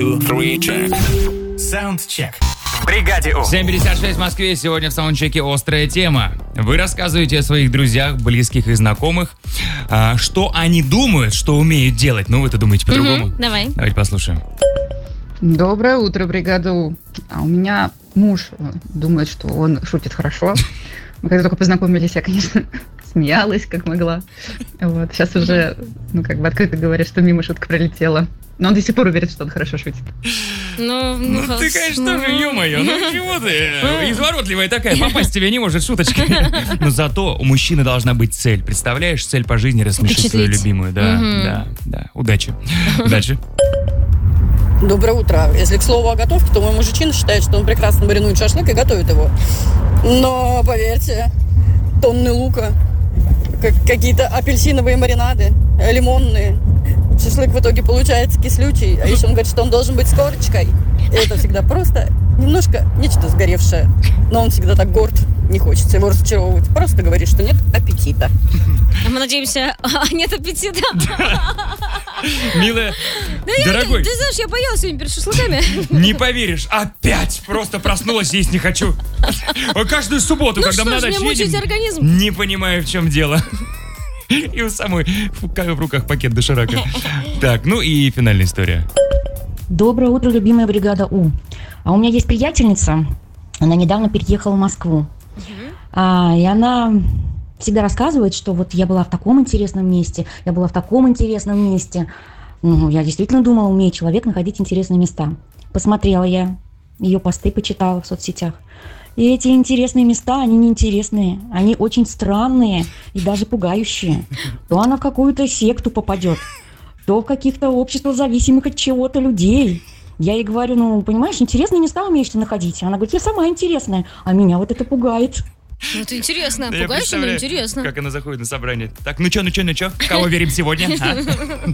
Саундчек. В бригаде У. 7:56 в Москве. Сегодня в саундчеке острая тема. Вы рассказываете о своих друзьях, близких и знакомых, что они думают, что умеют делать. Ну, вы-то думаете по-другому. Давай. Давайте послушаем. Доброе утро, бригада У. А у меня муж думает, что он шутит хорошо. Мы когда только познакомились, я, конечно, смеялась, как могла. Вот. Сейчас уже, открыто говорят, что мимо шутка пролетела. Но он до сих пор уверен, что он хорошо шутит. Ну ты, конечно, тоже, ё-моё, ну чего ты? Изворотливая такая, попасть тебе не может шуточка. Но зато у мужчины должна быть цель. Представляешь, цель по жизни рассмешить свою любимую. Да. Удачи. Дальше. Доброе утро. Если к слову о готовке, то мой мужичина считает, что он прекрасно маринует шашлык и готовит его. Но, поверьте, тонны лука, какие-то апельсиновые маринады, лимонные. Шашлык в итоге получается кислючий, а еще он говорит, что он должен быть с корочкой. И это всегда просто немножко нечто сгоревшее. Но он всегда так горд, не хочется его разочаровывать. Просто говорит, что нет аппетита. А мы надеемся, нет аппетита. Милая, дорогой. Ты знаешь, я боялась сегодня перед шашлыками. Не поверишь, опять просто проснулась, есть не хочу. Каждую субботу, когда мы на дачу едем, организм. не понимаю, в чем дело. И у самой в руках пакет доширака. Так, ну и финальная история. Доброе утро, любимая бригада У. А у меня есть приятельница, она недавно переехала в Москву. И она всегда рассказывает, что вот я была в таком интересном месте, я была в таком интересном месте. Я действительно думала, умеет человек находить интересные места. Посмотрела я ее посты, почитала в соцсетях. И эти интересные места, они неинтересные, они очень странные и даже пугающие. То она в какую-то секту попадет, то в каких-то обществах зависимых от чего-то людей. Я ей говорю, понимаешь, интересные места умеешь ты находить. Она говорит, я сама интересная, а меня вот это пугает. Ну, это интересно, Да, пугающе, но интересно. Как она заходит на собрание. Так, ну чё, кого верим сегодня?